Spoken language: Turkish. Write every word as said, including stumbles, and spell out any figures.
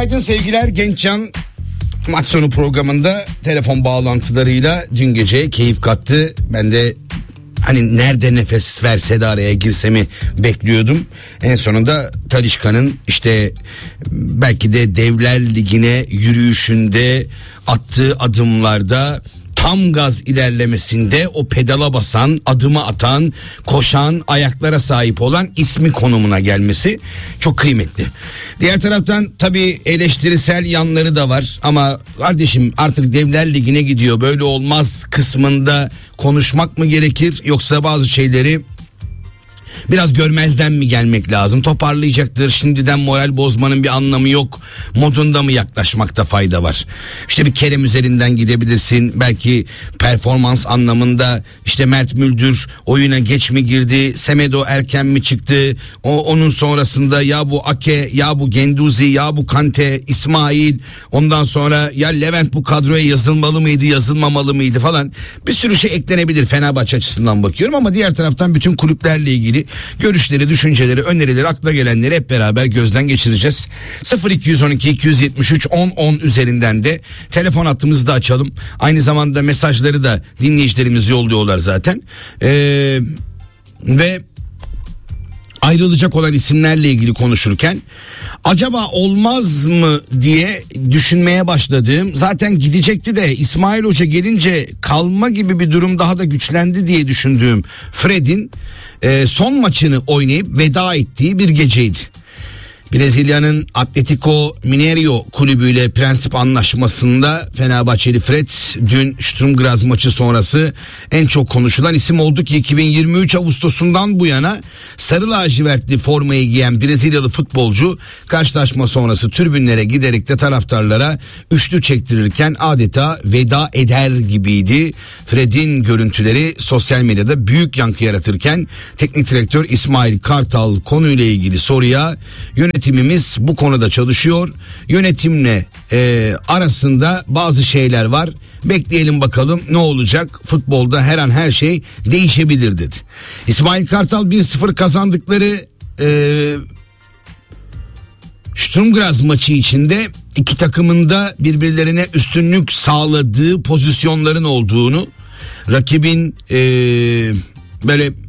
Günaydın sevgiler. Gençcan maç sonu programında telefon bağlantılarıyla dün gece keyif kattı. Ben de hani nerede nefes verse de araya girsemi bekliyordum. En sonunda Talisca'nın işte belki de Devler Ligi'ne yürüyüşünde attığı adımlarda tam gaz ilerlemesinde o pedala basan, adımı atan, koşan, ayaklara sahip olan ismi konumuna gelmesi çok kıymetli. Diğer taraftan tabii eleştirisel yanları da var ama kardeşim artık Devler Ligi'ne gidiyor, böyle olmaz kısmında konuşmak mı gerekir, yoksa bazı şeyleri biraz görmezden mi gelmek lazım? Toparlayacaktır, şimdiden moral bozmanın bir anlamı yok modunda mı yaklaşmakta fayda var? İşte bir Kerem üzerinden gidebilirsin. Belki performans anlamında işte Mert Müldür oyuna geç mi girdi? Semedo erken mi çıktı? O, onun sonrasında ya bu Ake, ya bu Genduzi, ya bu Kante, İsmail, ondan sonra ya Levent bu kadroya yazılmalı mıydı, yazılmamalı mıydı falan. Bir sürü şey eklenebilir Fenerbahçe açısından bakıyorum ama diğer taraftan bütün kulüplerle ilgili görüşleri, düşünceleri, önerileri, akla gelenleri hep beraber gözden geçireceğiz. sıfır iki on iki iki yetmiş üç on on üzerinden de telefon hattımızı da açalım. Aynı zamanda mesajları da dinleyicilerimiz yolluyorlar zaten. Ee, ve ayrılacak olan isimlerle ilgili konuşurken acaba olmaz mı diye düşünmeye başladığım, zaten gidecekti de İsmail Hoca gelince kalma gibi bir durum daha da güçlendi diye düşündüğüm Fred'in e, son maçını oynayıp veda ettiği bir geceydi. Brezilya'nın Atletico Mineiro kulübüyle prensip anlaşmasında Fenerbahçeli Fred dün Sturm Graz maçı sonrası en çok konuşulan isim oldu ki iki bin yirmi üç Ağustos'undan bu yana sarı lacivertli formayı giyen Brezilyalı futbolcu karşılaşma sonrası tribünlere giderek de taraftarlara üçlü çektirirken adeta veda eder gibiydi. Fred'in görüntüleri sosyal medyada büyük yankı yaratırken teknik direktör İsmail Kartal konuyla ilgili soruya yönetimimiz bu konuda çalışıyor, yönetimle e, arasında bazı şeyler var, bekleyelim bakalım ne olacak, futbolda her an her şey değişebilir dedi. İsmail Kartal bir sıfır kazandıkları e, Sturm Graz maçı içinde iki takımın da birbirlerine üstünlük sağladığı pozisyonların olduğunu, rakibin e, böyle